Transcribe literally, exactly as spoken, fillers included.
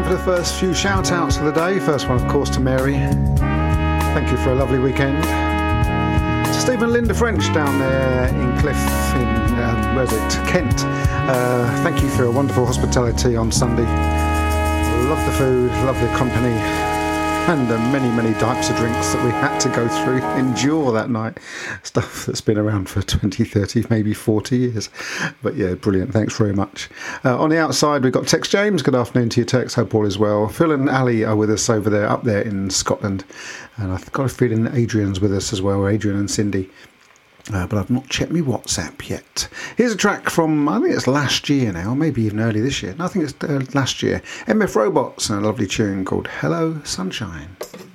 for the first few shout outs of the day. First one, of course, to Mary. Thank you for a lovely weekend. To Stephen and Linda French down there in Cliff, in, um, where's it, Kent. Uh, thank you for a wonderful hospitality on Sunday. Love the food, love the company, and the many, many types of drinks that we had to go through, endure that night. Stuff that's been around for twenty, thirty, maybe forty years. But yeah, brilliant. Thanks very much. Uh, on the outside, we've got Tex James. Good afternoon to you, Tex. Hope all is well. Phil and Ali are with us over there, up there in Scotland. And I've got a feeling Adrian's with us as well, Adrian and Cindy. Uh, but I've not checked my WhatsApp yet. Here's a track from, I think it's last year now, maybe even early this year. No, I think it's uh, last year. M F Robots and a lovely tune called Hello Sunshine.